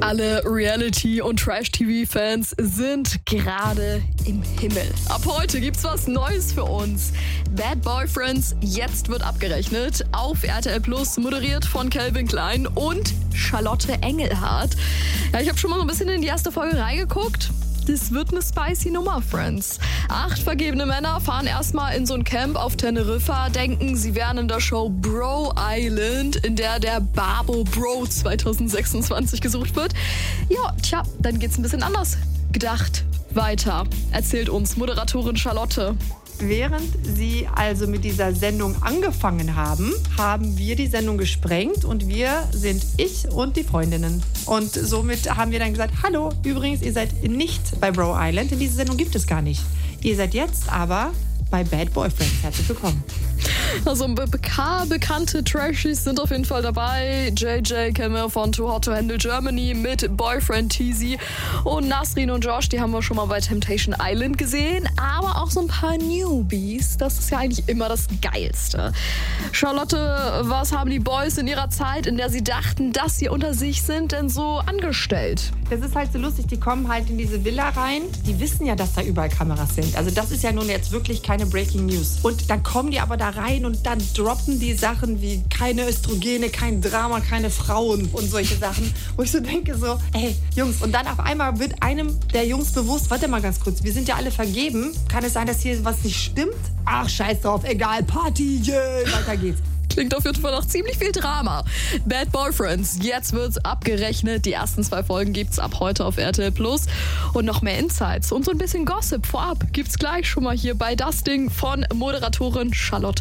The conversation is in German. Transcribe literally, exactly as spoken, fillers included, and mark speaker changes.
Speaker 1: Alle Reality- und Trash-T V-Fans sind gerade im Himmel. Ab heute gibt's was Neues für uns. Bad Boyfriends, jetzt wird abgerechnet. Auf R T L Plus, moderiert von Calvin Klein und Charlotte Engelhardt. Ja, ich habe schon mal so ein bisschen in die erste Folge reingeguckt. Das wird eine spicy Nummer, Friends. Acht vergebene Männer fahren erstmal in so ein Camp auf Teneriffa, denken, sie wären in der Show Bro Island, in der der Babo Bro zwanzig sechsundzwanzig gesucht wird. Ja, tja, dann geht's ein bisschen anders gedacht weiter. Erzählt uns Moderatorin Charlotte.
Speaker 2: Während sie also mit dieser Sendung angefangen haben, haben wir die Sendung gesprengt und wir sind ich und die Freundinnen. Und somit haben wir dann gesagt, hallo, übrigens, ihr seid nicht bei Bro Island, denn diese Sendung gibt es gar nicht. Ihr seid jetzt aber bei Bad Boyfriends. Herzlich willkommen.
Speaker 1: Also B K bekannte Trashies sind auf jeden Fall dabei. J J kennen wir von Too Hot to Handle Germany mit Boyfriend Teasy. Und Nasrin und Josh, die haben wir schon mal bei Temptation Island gesehen. Aber auch so ein paar Newbies. Das ist ja eigentlich immer das Geilste. Charlotte, was haben die Boys in ihrer Zeit, in der sie dachten, dass sie unter sich sind, denn so angestellt?
Speaker 2: Das ist halt so lustig, die kommen halt in diese Villa rein. Die wissen ja, dass da überall Kameras sind. Also das ist ja nun jetzt wirklich keine Breaking News. Und dann kommen die aber da rein und dann droppen die Sachen wie keine Östrogene, kein Drama, keine Frauen und solche Sachen. Wo ich so denke so, ey, Jungs, und dann auf einmal wird einem der Jungs bewusst, warte mal ganz kurz, wir sind ja alle vergeben. Kann es sein, dass hier was nicht stimmt? Ach, scheiß drauf, egal, Party, yeah, weiter geht's.
Speaker 1: Klingt auf jeden Fall nach ziemlich viel Drama. Bad Boyfriends, jetzt wird's abgerechnet. Die ersten zwei Folgen gibt's ab heute auf R T L Plus. Und noch mehr Insights und so ein bisschen Gossip vorab gibt's gleich schon mal hier bei Das Ding von Moderatorin Charlotte